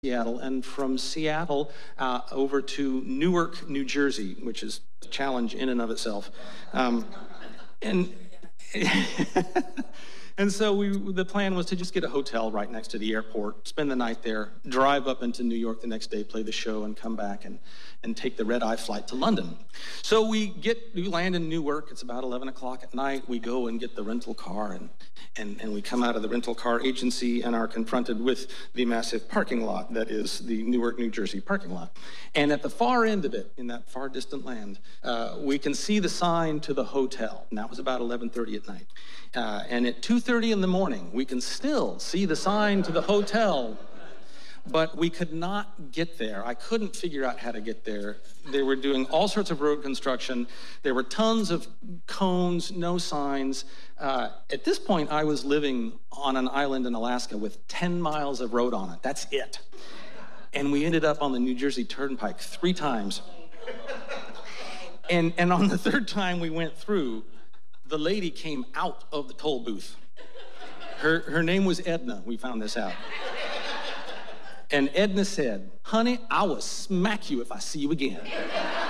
Seattle, and from Seattle over to Newark, New Jersey, which is a challenge in and of itself. And And so the plan was to just get a hotel right next to the airport, spend the night there, drive up into New York the next day, play the show, and come back and take the red-eye flight to London. So we land in Newark. It's about 11 o'clock at night. We go and get the rental car, and we come out of the rental car agency and are confronted with the massive parking lot that is the Newark, New Jersey parking lot. And at the far end of it, in that far distant land, we can see the sign to the hotel, and that was about 11:30 at night. And at 2:30 in the morning, we can still see the sign to the hotel, but we could not get there. I couldn't figure out how to get there. They were doing all sorts of road construction. There were tons of cones, no signs. At this point, I was living on an island in Alaska with 10 miles of road on it. That's it. And we ended up on the New Jersey Turnpike 3 times. And on the 3rd time we went through, the lady came out of the toll booth. Her name was Edna. We found this out. And Edna said, "Honey, I will smack you if I see you again."